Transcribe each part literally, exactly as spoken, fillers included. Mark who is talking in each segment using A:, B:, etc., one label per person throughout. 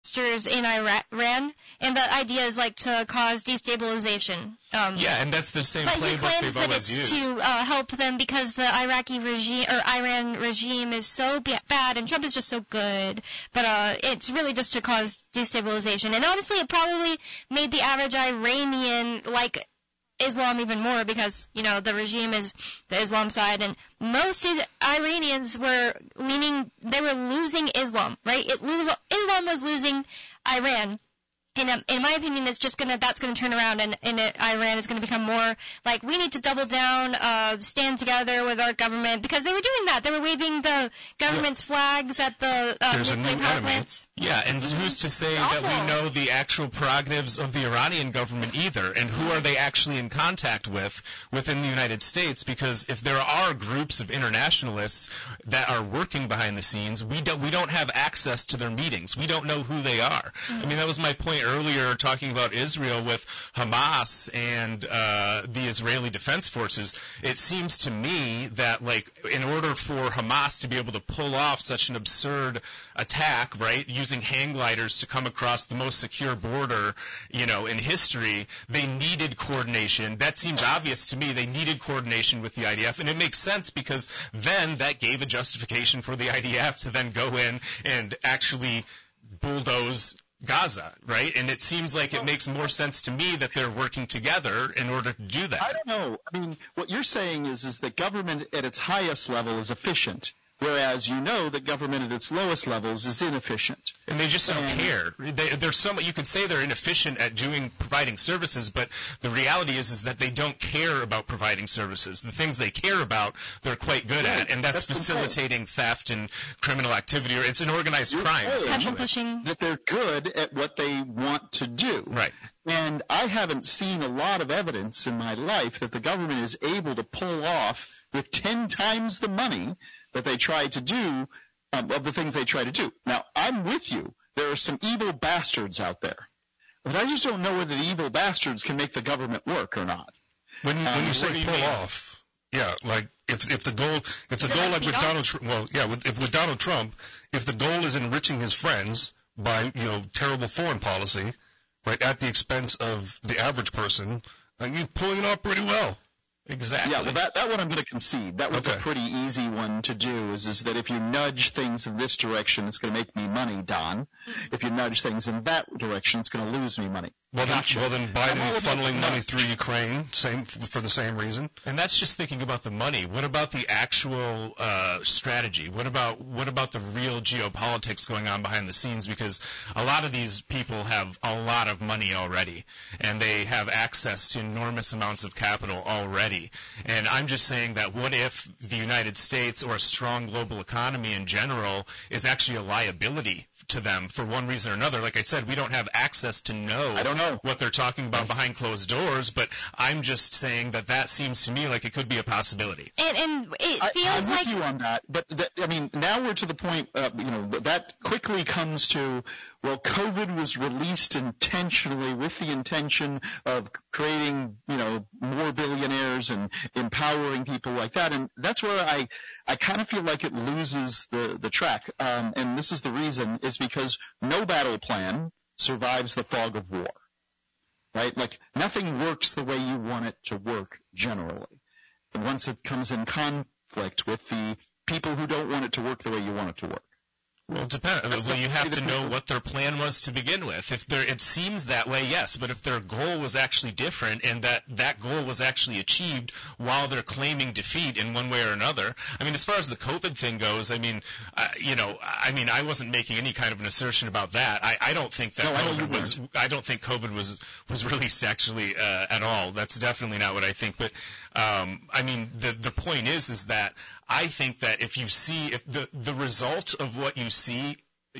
A: in Iran, and the idea is like to cause destabilization. Um,
B: yeah, and that's the same
A: but
B: playbook
A: they've
B: always
A: used.
B: used.
A: But he claims that it's to uh, help them because the Iraqi regime or Iran regime is so b- bad, and Trump is just so good. But uh, it's really just to cause destabilization. And honestly, it probably made the average Iranian like Islam even more because, you know, the regime is the Islam side, and most Iranians were leaning, they were losing Islam, right? It lose, Islam was losing Iran. And um, in my opinion, it's just gonna, that's gonna turn around, and, and it, Iran is gonna become more like, we need to double down, uh, stand together with our government, because they were doing that. They were waving the government's yeah. flags at the uh,
C: There's
A: nuclear
C: a new
A: power
C: enemy.
A: plants.
B: Yeah, and who's to say that we know the actual prerogatives of the Iranian government either, and who are they actually in contact with within the United States? Because if there are groups of internationalists that are working behind the scenes, we don't we don't have access to their meetings. We don't know who they are. Mm-hmm. I mean, that was my point earlier talking about Israel with Hamas and uh, the Israeli Defense Forces. It seems to me that, like, in order for Hamas to be able to pull off such an absurd attack, right, using hang gliders to come across the most secure border, you know, in history, they needed coordination. That seems obvious to me. They needed coordination with the I D F, and it makes sense because then that gave a justification for the I D F to then go in and actually bulldoze Gaza, right? And it seems like it makes more sense to me that they're working together in order to do that.
D: I don't know. I mean, what you're saying is is that government at its highest level is efficient, whereas you know that government at its lowest levels is inefficient.
B: And they just don't
D: and,
B: care. They, they're some, you could say they're inefficient at doing providing services, but the reality is is that they don't care about providing services. The things they care about, they're quite good
D: right.
B: at, and that's, that's facilitating theft and criminal activity. Or it's an organized
D: you're
B: crime.
A: Pushing.
D: That they're good at what they want to do.
B: Right.
D: And I haven't seen a lot of evidence in my life that the government is able to pull off with ten times the money that they try to do, um, of the things they try to do. Now, I'm with you. There are some evil bastards out there. But I just don't know whether the evil bastards can make the government work or not.
C: When you, um, when you say
D: you
C: pull
D: mean?
C: off, yeah, like if if the goal, if the
A: is
C: goal
A: like
C: like with Donald Trump, well, yeah, with, if with Donald Trump, if the goal is enriching his friends by, you know, terrible foreign policy, right, at the expense of the average person, then you're pulling it off pretty well.
B: Exactly.
D: Yeah, well, that, that one I'm going to concede. That one's
C: okay.
D: a pretty easy one to do, is, is that if you nudge things in this direction, it's going to make me money, Don. If you nudge things in that direction, it's going to lose me money.
C: Well, then,
D: gotcha.
C: well, then Biden funneling money through Ukraine, same for the same reason.
B: And that's just thinking about the money. What about the actual uh, strategy? What about what about the real geopolitics going on behind the scenes? Because a lot of these people have a lot of money already, and they have access to enormous amounts of capital already. And I'm just saying that what if the United States or a strong global economy in general is actually a liability to them for one reason or another? Like I said, we don't have access to know.
D: I don't know
B: what they're talking about behind closed doors, but I'm just saying that that seems to me like it could be a possibility.
A: And, and it
D: I,
A: feels
D: I'm
A: like
D: with you on that, but that, I mean, now we're to the point, uh, you know, that quickly comes to, well, COVID was released intentionally with the intention of creating, you know, more billionaires and empowering people like that, and that's where I, I kind of feel like it loses the the track. Um, and this is the reason, is because no battle plan survives the fog of war. Right? Like, nothing works the way you want it to work generally. And once it comes in conflict with the people who don't want it to work the way you want it to work.
B: Well, it depends. Well, you have to know what their plan was to begin with. If there, it seems that way, yes. But if their goal was actually different, and that that goal was actually achieved while they're claiming defeat in one way or another, I mean, as far as the COVID thing goes, I mean, uh, you know, I mean, I wasn't making any kind of an assertion about that. I, I don't think that
D: no,
B: COVID I was. I don't think COVID was was released actually uh, at all. That's definitely not what I think. But um, I mean, the the point is, is that I think that if you see, if the the result of what you see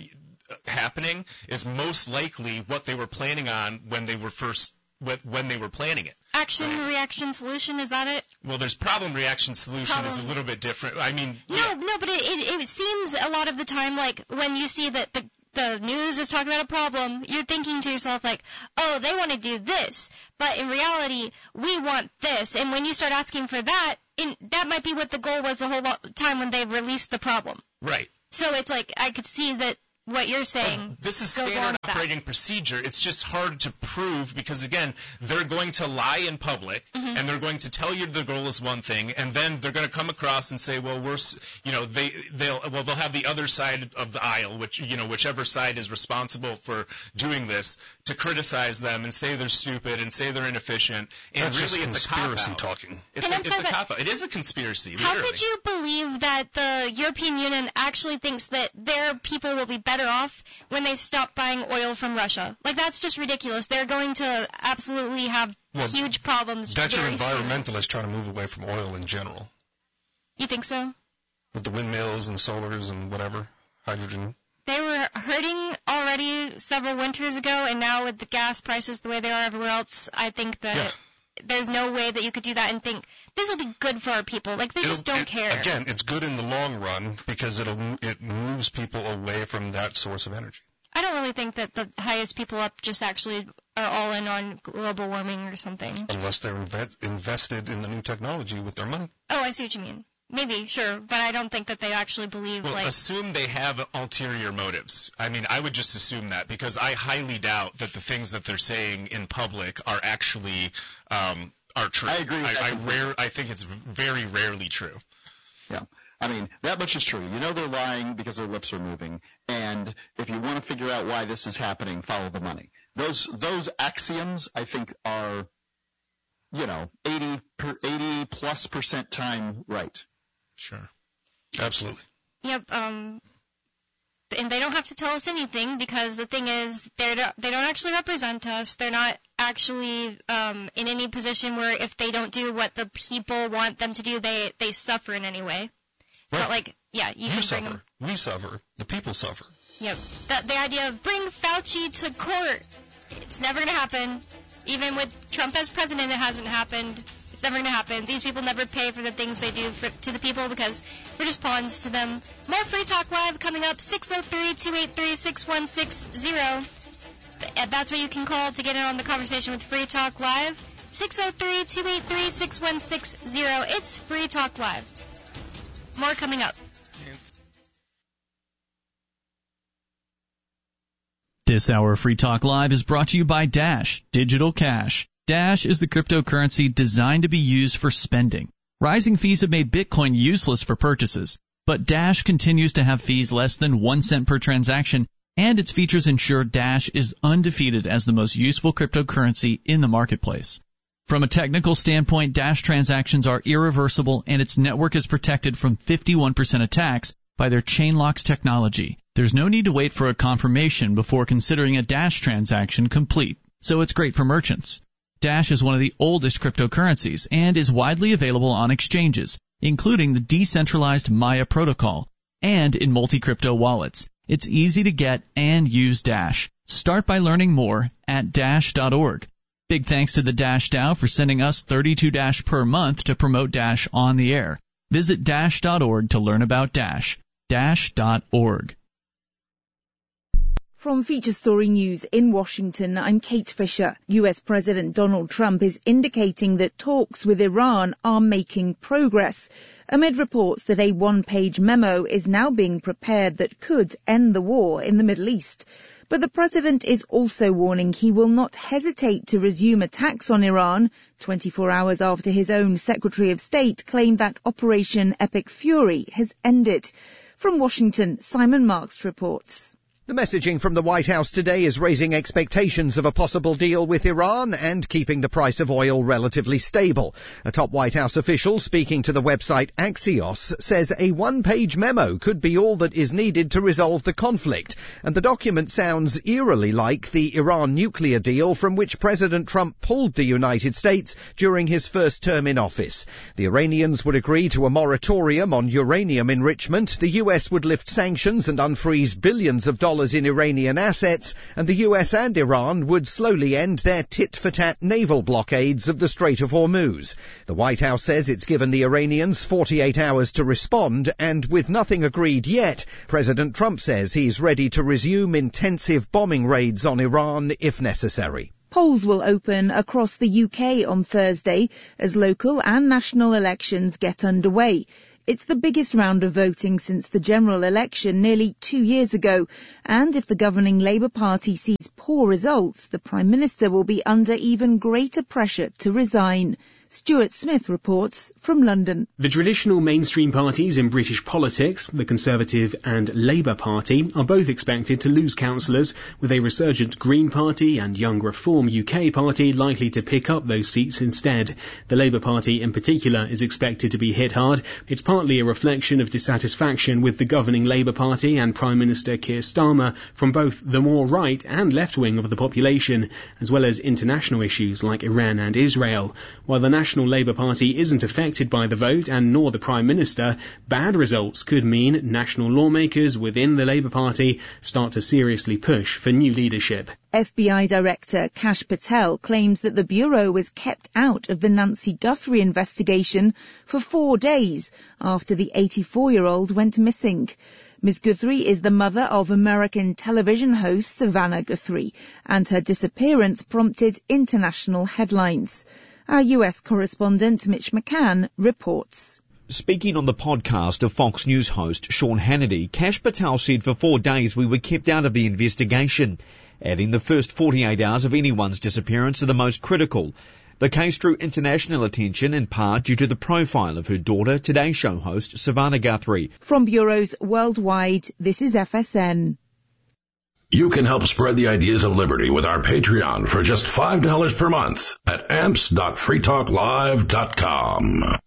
B: happening is most likely what they were planning on when they were first when they were planning it.
A: Action, right? Reaction, solution, is that it?
B: Well, there's problem, reaction, solution
A: problem.
B: is a little bit different. I mean,
A: no,
B: yeah.
A: no, but it, it it seems a lot of the time like when you see that the the news is talking about a problem, you're thinking to yourself like, oh, they want to do this, but in reality, we want this. And when you start asking for that, in, that might be what the goal was the whole time when they released the problem.
B: Right.
A: So it's like I could see that what you're saying.
B: This is
A: goes
B: standard
A: along
B: operating
A: that.
B: procedure. It's just hard to prove because, again, they're going to lie in public,
A: mm-hmm.
B: and they're going to tell you the goal is one thing, and then they're going to come across and say, well, we're, you know, they, they'll, well, they'll have the other side of the aisle, which, you know, whichever side is responsible for doing this, to criticize them and say they're stupid and say they're inefficient. And
C: That's
B: really,
C: just
B: it's
C: conspiracy
B: a cop-out.
C: talking.
B: It's
A: and
B: a,
A: I'm
B: it's
A: sorry,
B: a
A: but
B: cop-out. It is a conspiracy.
A: How
B: literally.
A: could you believe that the European Union actually thinks that their people will be better off when they stop buying oil from Russia? Like, that's just ridiculous. They're going to absolutely have
C: Well,
A: huge problems
C: That's your
A: very soon.
C: environmentalist trying to move away from oil in general.
A: You think so?
C: With the windmills and solars and whatever, hydrogen.
A: They were hurting already several winters ago, and now with the gas prices the way they are everywhere else, I think that
C: Yeah.
A: there's no way that you could do that and think, this will be good for our people. Like, they just
C: It'll-
A: don't
C: it-
A: care.
C: Again, it's good in the long run because it'll it moves people away from that source of energy.
A: I don't really think that the highest people up just actually are all in on global warming or something.
C: Unless they're inve- invested in the new technology with their money.
A: Oh, I see what you mean. Maybe, sure, but I don't think that they actually believe,
B: Well,
A: like...
B: assume they have ulterior motives. I mean, I would just assume that because I highly doubt that the things that they're saying in public are actually um, are true.
D: I agree with
B: I,
D: that
B: I,
D: completely.
B: rare, I think it's very rarely true.
D: Yeah. I mean, that much is true. You know they're lying because their lips are moving. And if you want to figure out why this is happening, follow the money. Those those axioms, I think, are, you know, eighty, per, eighty plus percent time right.
B: Sure.
C: Absolutely.
A: Yep, um... And they don't have to tell us anything because the thing is, they're, they don't actually represent us. They're not actually um, in any position where if they don't do what the people want them to do, they, they suffer in any way. It's
C: Right.
A: not like, yeah, you,
C: You
A: can bring
C: suffer.
A: them.
C: We suffer. The people suffer.
A: Yep. The, the idea of bring Fauci to court, it's never going to happen. Even with Trump as president, it hasn't happened. It's never going to happen. These people never pay for the things they do for, to the people because we're just pawns to them. More Free Talk Live coming up, six oh three, two eight three, six one six zero. That's what you can call to get in on the conversation with Free Talk Live. six oh three, two eight three, six one six zero. It's Free Talk Live. More coming up.
E: This hour of Free Talk Live is brought to you by Dash Digital Cash. Dash is the cryptocurrency designed to be used for spending. Rising fees have made Bitcoin useless for purchases, but Dash continues to have fees less than one cent per transaction, and its features ensure Dash is undefeated as the most useful cryptocurrency in the marketplace. From a technical standpoint, Dash transactions are irreversible, and its network is protected from fifty-one percent attacks by their Chainlocks technology. There's no need to wait for a confirmation before considering a Dash transaction complete, so it's great for merchants. Dash is one of the oldest cryptocurrencies and is widely available on exchanges, including the decentralized Maya protocol, and in multi-crypto wallets. It's easy to get and use Dash. Start by learning more at dash dot org. Big thanks to the Dash DAO for sending us thirty-two Dash per month to promote Dash on the air. Visit dash dot org to learn about Dash. dash dot org.
F: From Feature Story News in Washington, I'm Kate Fisher. U S President Donald Trump is indicating that talks with Iran are making progress, amid reports that a one-page memo is now being prepared that could end the war in the Middle East. But the president is also warning he will not hesitate to resume attacks on Iran, twenty-four hours after his own Secretary of State claimed that Operation Epic Fury has ended. From Washington, Simon Marks reports.
G: The messaging from the White House today is raising expectations of a possible deal with Iran and keeping the price of oil relatively stable. A top White House official speaking to the website Axios says a one-page memo could be all that is needed to resolve the conflict, and the document sounds eerily like the Iran nuclear deal from which President Trump pulled the United States during his first term in office. The Iranians would agree to a moratorium on uranium enrichment, the U S would lift sanctions and unfreeze billions of dollars in Iranian assets, and the U S and Iran would slowly end their tit-for-tat naval blockades of the Strait of Hormuz. The White House says it's given the Iranians forty-eight hours to respond, and with nothing agreed yet, President Trump says he's ready to resume intensive bombing raids on Iran if necessary.
F: Polls will open across the U K on Thursday as local and national elections get underway. It's the biggest round of voting since the general election nearly two years ago, and if the governing Labour Party sees poor results, the Prime Minister will be under even greater pressure to resign. Stuart Smith reports from London.
H: The traditional mainstream parties in British politics, the Conservative and Labour Party, are both expected to lose councillors, with a resurgent Green Party and Young Reform U K Party likely to pick up those seats instead. The Labour Party in particular is expected to be hit hard. It's partly a reflection of dissatisfaction with the governing Labour Party and Prime Minister Keir Starmer from both the more right and left wing of the population, as well as international issues like Iran and Israel. While the National Labour Party isn't affected by the vote, and nor the Prime Minister, bad results could mean national lawmakers within the Labour Party start to seriously push for new leadership.
F: F B I Director Kash Patel claims that the Bureau was kept out of the Nancy Guthrie investigation for four days after the eighty-four-year-old went missing. Miz Guthrie is the mother of American television host Savannah Guthrie, and her disappearance prompted international headlines. Our U S correspondent Mitch McCann reports.
I: Speaking on the podcast of Fox News host Sean Hannity, Kash Patel said for four days we were kept out of the investigation, adding the first forty-eight hours of anyone's disappearance are the most critical. The case drew international attention in part due to the profile of her daughter, Today Show host Savannah Guthrie.
F: From bureaus worldwide, this is F S N.
J: You can help spread the ideas of liberty with our Patreon for just five dollars per month at amps dot free talk live dot com.